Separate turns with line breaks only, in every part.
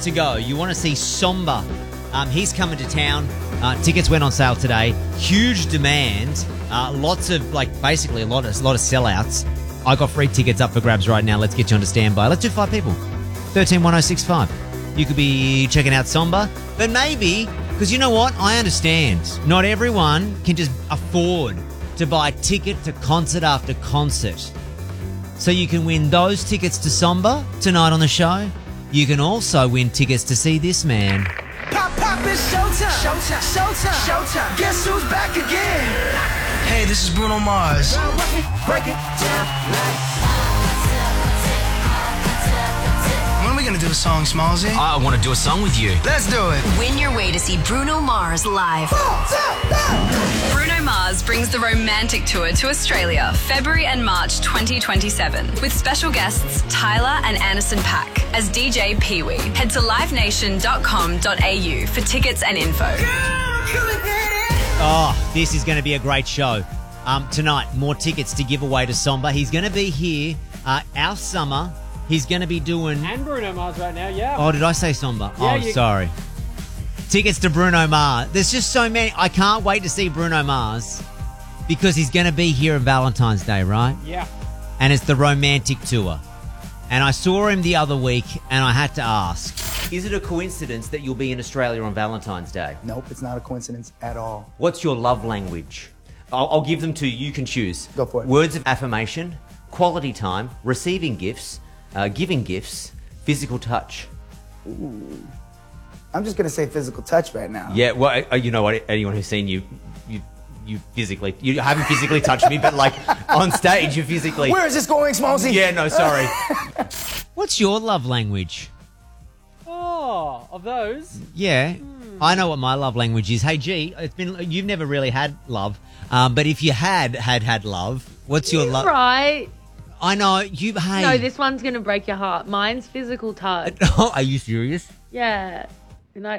to go. You want to see Somba. He's coming to town. Tickets went on sale today. Huge demand. Lots of, basically a lot of sellouts. I got free tickets up for grabs right now. Let's get you on to standby. Let's do 5 people. 131065. You could be checking out Somba, but maybe, because you know what? I understand. Not everyone can just afford to buy ticket to concert after concert. So you can win those tickets to Somba tonight on the show. You can also win tickets to see this man.
Pop, it's showtime. Showtime. Showtime. Showtime. Guess who's back again? Hey, this is Bruno Mars. Break it down. When are we gonna do a song, Smallzy?
I want to do a song with you.
Let's do it.
Win your way to see Bruno Mars live. Bruno Mars brings the Romantic Tour to Australia, February and March 2027, with special guests Tyler and Anderson .Paak as DJ Pee-wee. Head to livenation.com.au for tickets and info.
Oh, this is going to be a great show. Tonight, more tickets to give away to Somba. He's going to be here our summer. He's going to be doing...
And Bruno Mars right now, yeah.
Oh, did I say Somba?
Yeah,
sorry. Tickets to Bruno Mars. There's just so many. I can't wait to see Bruno Mars because he's going to be here on Valentine's Day, right?
Yeah.
And it's the Romantic Tour. And I saw him the other week and I had to ask, is it a coincidence that you'll be in Australia on Valentine's Day?
Nope, it's not a coincidence at all.
What's your love language? I'll give them to you. You can choose.
Go for it.
Words of affirmation, quality time, receiving gifts, giving gifts, physical touch.
Ooh. I'm just going to say physical touch right now.
Yeah, well, you know what? Anyone who's seen you haven't physically touched me, but on stage, you physically...
Where is this going, Smallzy?
Yeah, no, sorry. What's your love language?
Oh, of those?
Yeah, I know what my love language is. Hey, G, you've never really had love, but if you had love, what's your love?
Right.
I know, hey.
No, this one's going to break your heart. Mine's physical touch.
Are you serious?
Yeah. And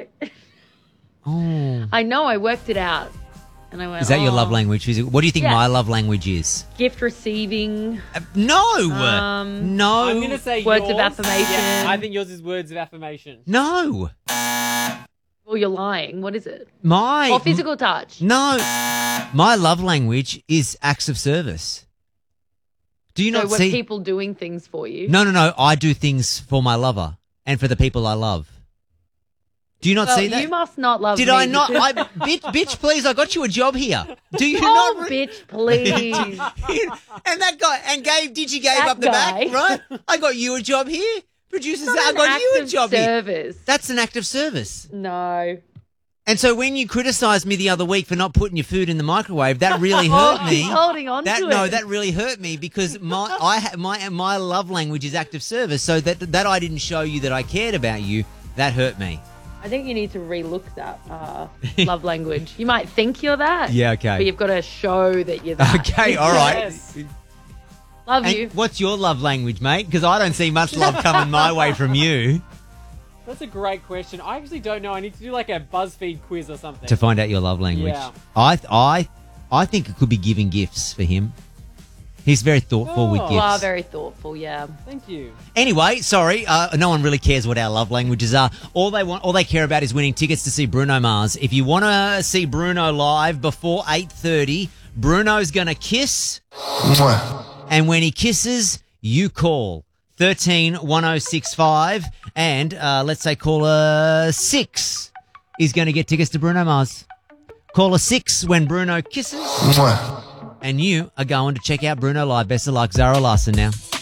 Oh.
I know, I worked it out. And I went,
Is that your love language? What do you think my love language is?
Gift receiving.
No. No.
I'm going to say
words
yours.
of affirmation.
Yeah, I think yours is words of affirmation.
No.
Well, you're lying. What is it?
Or
physical touch.
No. My love language is acts of service. Do you not see
people doing things for you?
No. I do things for my lover and for the people I love. Do you not see that?
You must not love me.
Did I not? Bitch, please, I got you a job here. Do you
not?
not?
Bitch, please.
And that guy, and Digi gave up the back, right? I got you a job here. Producers, I got you a job
service.
here. That's an act of service.
No.
And so when you criticised me the other week for not putting your food in the microwave, that really hurt me.
He's holding on to it.
No, that really hurt me because my love language is act of service. So that I didn't show you that I cared about you, that hurt me.
I think you need to relook that love language. You might think you're that.
Yeah, okay.
But you've got to show that you're that.
Okay, all right.
Yes.
Love
And
you.
what's your love language, mate? Because I don't see much love coming my way from you.
That's a great question. I actually don't know. I need to do a BuzzFeed quiz or something.
To find out your love language.
Yeah.
I think it could be giving gifts for him. He's very thoughtful with gifts.
You are very thoughtful, yeah.
Thank you.
Anyway, sorry, no one really cares what our love languages are. All they care about is winning tickets to see Bruno Mars. If you want to see Bruno live before 8:30, Bruno's going to kiss.
Mwah.
And when he kisses, you call 131065 and let's say caller 6 is going to get tickets to Bruno Mars. Caller 6 when Bruno kisses.
Mwah.
And you are going to check out Bruno live. Best of luck, Zara Larson now.